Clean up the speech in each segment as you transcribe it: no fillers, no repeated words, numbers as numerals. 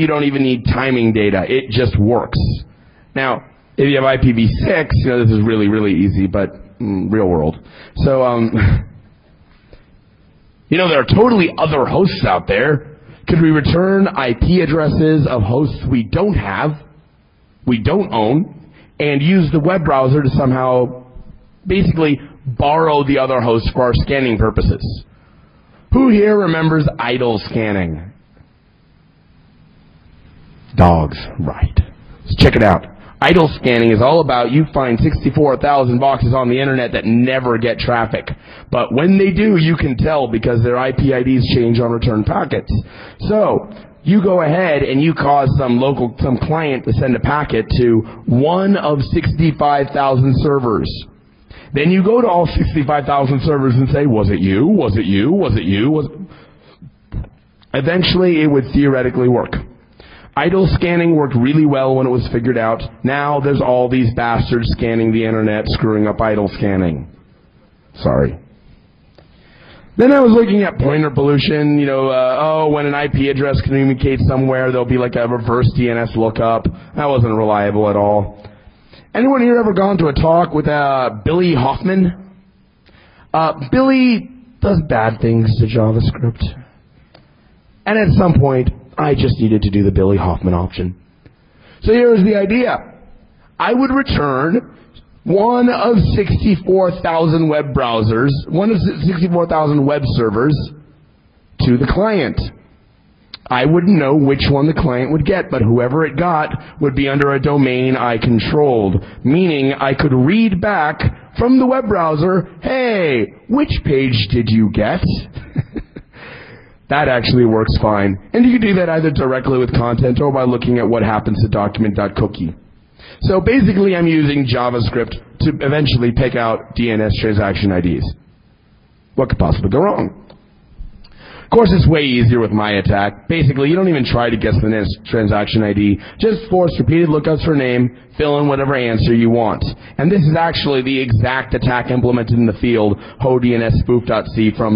You don't even need timing data. It just works. Now, if you have IPv6, this is really, really easy, but real world. So, there are totally other hosts out there. Could we return IP addresses of hosts we don't have, we don't own, and use the web browser to somehow basically borrow the other host for our scanning purposes? Who here remembers idle scanning? Dogs, right. Let's check it out. Idle scanning is all about you find 64,000 boxes on the internet that never get traffic. But when they do, you can tell because their IP IDs change on return packets. So, you go ahead and you cause some client to send a packet to one of 65,000 servers. Then you go to all 65,000 servers and say, was it you? Was it you? Was it you? Eventually, it would theoretically work. Idle scanning worked really well when it was figured out. Now there's all these bastards scanning the internet, screwing up idle scanning. Sorry. Then I was looking at pointer pollution. When an IP address communicates somewhere, there'll be like a reverse DNS lookup. That wasn't reliable at all. Anyone here ever gone to a talk with Billy Hoffman? Billy does bad things to JavaScript. And at some point, I just needed to do the Billy Hoffman option. So here's the idea. I would return one of 64,000 web browsers, one of 64,000 web servers to the client. I wouldn't know which one the client would get, but whoever it got would be under a domain I controlled, meaning I could read back from the web browser, hey, which page did you get? That actually works fine. And you can do that either directly with content or by looking at what happens to document.cookie. So basically I'm using JavaScript to eventually pick out DNS transaction IDs. What could possibly go wrong? Of course, it's way easier with my attack. Basically, you don't even try to guess the next transaction ID. Just force repeated lookups for name, fill in whatever answer you want. And this is actually the exact attack implemented in the field, hodnsspoof.c from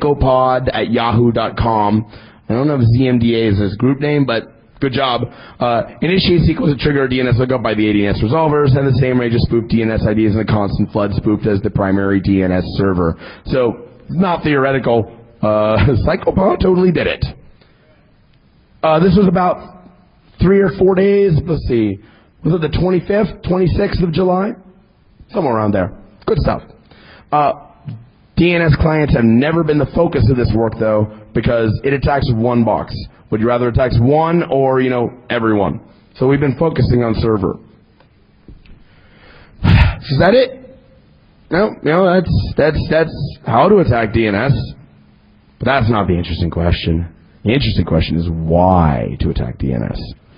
psychopod@yahoo.com. I don't know if ZMDA is his group name, but good job. Initiate sequence to trigger a DNS lookup by the ADNS resolver. Send the same range of spoofed DNS IDs in a constant flood spoofed as the primary DNS server. So, it's not theoretical. Psychopod totally did it. This was about 3 or 4 days. Let's see. Was it the 25th, 26th of July? Somewhere around there. Good stuff. DNS clients have never been the focus of this work, though, because it attacks one box. Would you rather attack one or, everyone? So we've been focusing on server. Is that it? No, that's how to attack DNS. But that's not the interesting question. The interesting question is why to attack DNS.